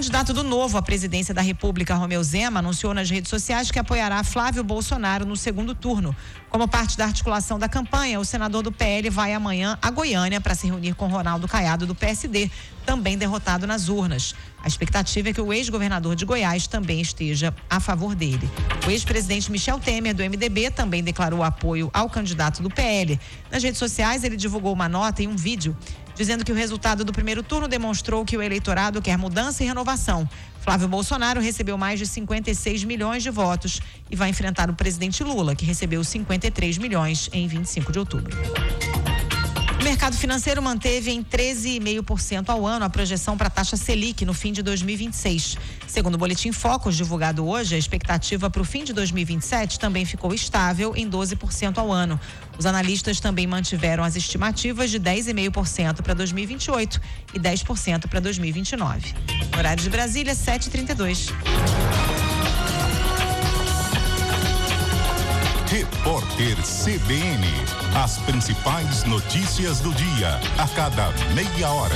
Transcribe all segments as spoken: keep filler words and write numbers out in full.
candidato do Novo à presidência da República, Romeu Zema, anunciou nas redes sociais que apoiará Flávio Bolsonaro no segundo turno. Como parte da articulação da campanha, o senador do P L vai amanhã a Goiânia para se reunir com Ronaldo Caiado do P S D, também derrotado nas urnas. A expectativa é que o ex-governador de Goiás também esteja a favor dele. O ex-presidente Michel Temer, do M D B, também declarou apoio ao candidato do P L. Nas redes sociais, ele divulgou uma nota e um vídeo dizendo que o resultado do primeiro turno demonstrou que o eleitorado quer mudança e renovação. Flávio Bolsonaro recebeu mais de cinquenta e seis milhões de votos e vai enfrentar o presidente Lula, que recebeu cinquenta e três milhões em vinte e cinco de outubro. O mercado financeiro manteve em treze vírgula cinco por cento ao ano a projeção para a taxa Selic no fim de dois mil e vinte e seis. Segundo o Boletim Focus divulgado hoje, a expectativa para o fim de dois mil e vinte e sete também ficou estável em doze por cento ao ano. Os analistas também mantiveram as estimativas de dez vírgula cinco por cento para dois mil e vinte e oito e dez por cento para dois mil e vinte e nove. Horário de Brasília, sete e trinta e dois. Repórter C B N. As principais notícias do dia, a cada meia hora.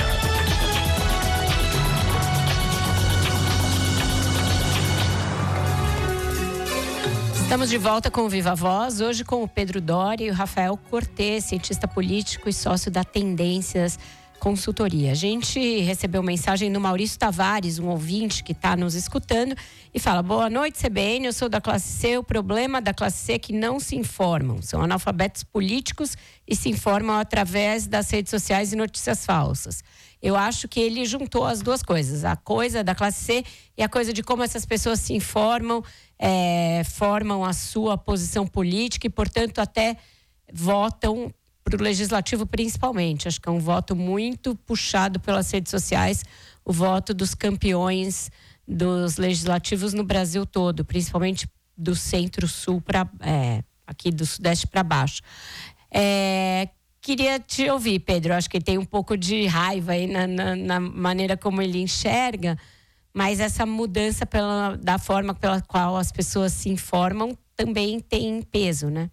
Estamos de volta com o Viva Voz, hoje com o Pedro Doria e o Rafael Cortez, cientista político e sócio da Tendências Consultoria. A gente recebeu mensagem do Maurício Tavares, um ouvinte que está nos escutando, e fala: boa noite, C B N, eu sou da classe C. O problema da classe C é que não se informam, são analfabetos políticos e se informam através das redes sociais e notícias falsas. Eu acho que ele juntou as duas coisas, a coisa da classe C e a coisa de como essas pessoas se informam, é, formam a sua posição política e, portanto, até votam para o legislativo principalmente. Acho que é um voto muito puxado pelas redes sociais, o voto dos campeões dos legislativos no Brasil todo, principalmente do centro-sul para é, aqui do sudeste para baixo. É, queria te ouvir, Pedro. Acho que ele tem um pouco de raiva aí na, na, na maneira como ele enxerga, mas essa mudança pela, da forma pela qual as pessoas se informam também tem peso, né?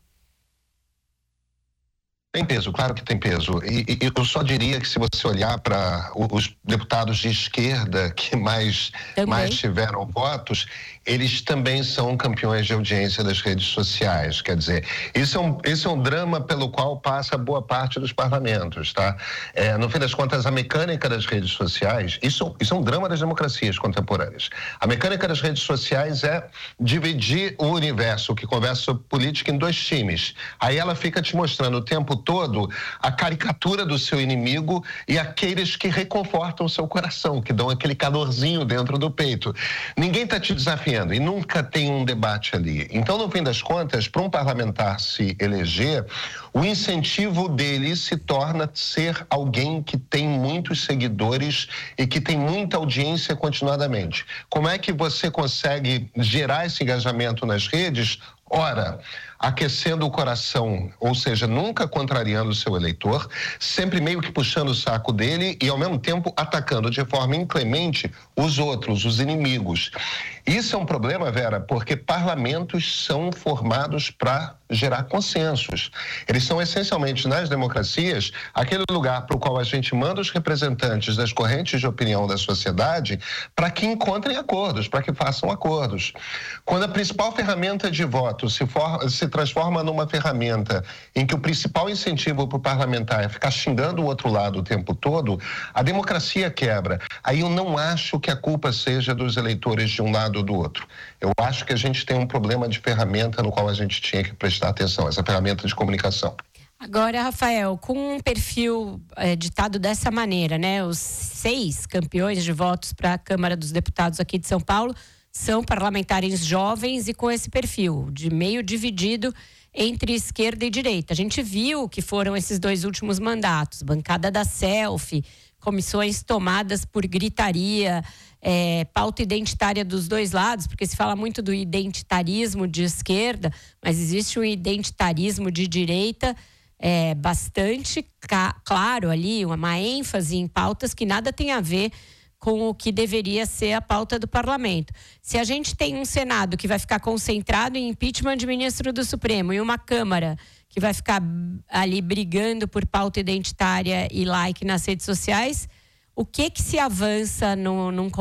Tem peso, claro que tem peso. E, e eu só diria que se você olhar para os deputados de esquerda que mais, mais tiveram votos, eles também são campeões de audiência das redes sociais. Quer dizer, isso é um, esse é um drama pelo qual passa boa parte dos parlamentos, tá? É, no fim das contas, a mecânica das redes sociais, isso, isso é um drama das democracias contemporâneas. A mecânica das redes sociais é dividir o universo que conversa sobre política em dois times. Aí ela fica te mostrando o tempo todo a caricatura do seu inimigo e aqueles que reconfortam o seu coração, que dão aquele calorzinho dentro do peito. Ninguém está te desafiando e nunca tem um debate ali. Então, no fim das contas, para um parlamentar se eleger, o incentivo dele se torna ser alguém que tem muitos seguidores e que tem muita audiência continuadamente. Como é que você consegue gerar esse engajamento nas redes? Ora, aquecendo o coração, ou seja, nunca contrariando o seu eleitor, sempre meio que puxando o saco dele e, ao mesmo tempo, atacando de forma inclemente os outros, os inimigos. Isso é um problema, Vera, porque parlamentos são formados para gerar consensos. Eles são, essencialmente, nas democracias, aquele lugar para o qual a gente manda os representantes das correntes de opinião da sociedade para que encontrem acordos, para que façam acordos. Quando a principal ferramenta de voto se, for, se transforma numa ferramenta em que o principal incentivo para o parlamentar é ficar xingando o outro lado o tempo todo, a democracia quebra. Aí eu não acho que a culpa seja dos eleitores de um lado ou do outro. Eu acho que a gente tem um problema de ferramenta no qual a gente tinha que prestar atenção, essa ferramenta de comunicação. Agora, Rafael, com um perfil é, ditado dessa maneira, né? Os seis campeões de votos para a Câmara dos Deputados aqui de São Paulo são parlamentares jovens e com esse perfil, de meio dividido entre esquerda e direita. A gente viu que foram esses dois últimos mandatos, bancada da selfie, comissões tomadas por gritaria, é, pauta identitária dos dois lados, porque se fala muito do identitarismo de esquerda, mas existe um identitarismo de direita é, bastante ca- claro ali, uma ênfase em pautas que nada tem a ver com o que deveria ser a pauta do parlamento. Se a gente tem um Senado que vai ficar concentrado em impeachment de ministro do Supremo e uma Câmara que vai ficar ali brigando por pauta identitária e like nas redes sociais, o que que se avança no, num